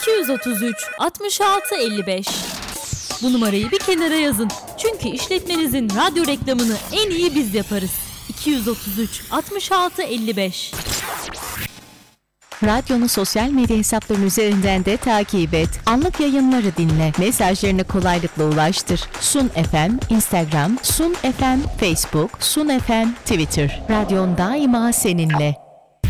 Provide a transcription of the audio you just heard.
233 66 55. Bu numarayı bir kenara yazın. Çünkü işletmenizin radyo reklamını en iyi biz yaparız. 233 66 55. Radyonun sosyal medya hesaplarının üzerinden de takip et. Anlık yayınları dinle. Mesajlarını kolaylıkla ulaştır. Sun FM, Instagram, Sun FM, Facebook, Sun FM, Twitter. Radyon daima seninle.